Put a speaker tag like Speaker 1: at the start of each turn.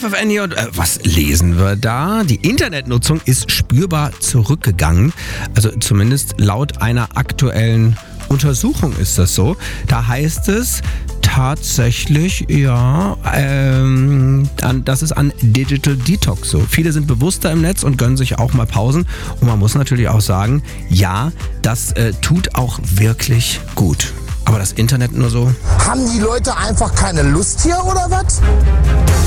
Speaker 1: FFN hier und was lesen wir da? Die Internetnutzung ist spürbar zurückgegangen. Also zumindest laut einer aktuellen Untersuchung ist das so. Da heißt es tatsächlich, ja, das ist an Digital Detox so. Viele sind bewusster im Netz und gönnen sich auch mal Pausen. Und man muss natürlich auch sagen, ja, das tut auch wirklich gut. Aber das Internet nur so.
Speaker 2: Haben die Leute einfach keine Lust hier oder was?